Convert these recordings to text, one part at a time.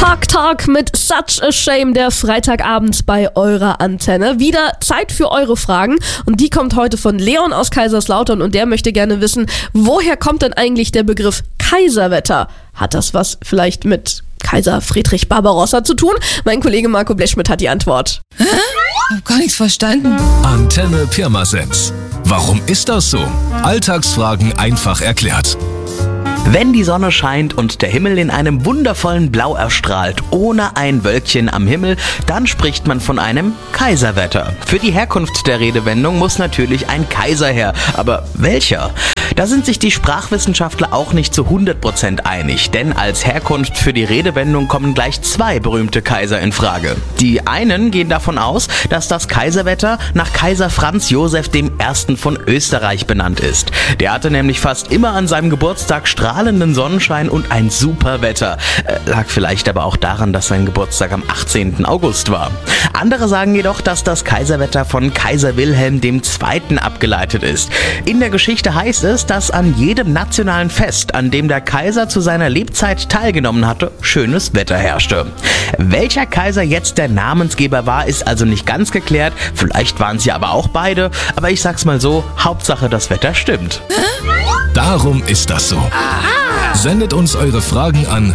Talk mit Such a Shame, der Freitagabend bei eurer Antenne. Wieder Zeit für eure Fragen und die kommt heute von Leon aus Kaiserslautern und der möchte gerne wissen, woher kommt denn eigentlich der Begriff Kaiserwetter? Hat das was vielleicht mit Kaiser Friedrich Barbarossa zu tun? Mein Kollege Marco Blechschmidt hat die Antwort. Hä? Ich hab gar nichts verstanden. Antenne Pirmasens. Warum ist das so? Alltagsfragen einfach erklärt. Wenn die Sonne scheint und der Himmel in einem wundervollen Blau erstrahlt, ohne ein Wölkchen am Himmel, dann spricht man von einem Kaiserwetter. Für die Herkunft der Redewendung muss natürlich ein Kaiser her, aber welcher? Da sind sich die Sprachwissenschaftler auch nicht zu 100% einig, denn als Herkunft für die Redewendung kommen gleich zwei berühmte Kaiser in Frage. Die einen gehen davon aus, dass das Kaiserwetter nach Kaiser Franz Josef I. von Österreich benannt ist. Der hatte nämlich fast immer an seinem Geburtstag strahlenden Sonnenschein und ein super Wetter. Lag vielleicht aber auch daran, dass sein Geburtstag am 18. August war. Andere sagen jedoch, dass das Kaiserwetter von Kaiser Wilhelm II. Abgeleitet ist. In der Geschichte heißt es, dass an jedem nationalen Fest, an dem der Kaiser zu seiner Lebzeit teilgenommen hatte, schönes Wetter herrschte. Welcher Kaiser jetzt der Namensgeber war, ist also nicht ganz geklärt. Vielleicht waren es ja aber auch beide. Aber ich sag's mal so, Hauptsache das Wetter stimmt. Darum ist das so. Sendet uns eure Fragen an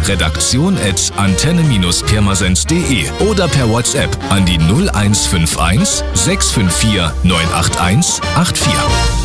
redaktion@antenne-pirmasens.de oder per WhatsApp an die 0151 654 981 84.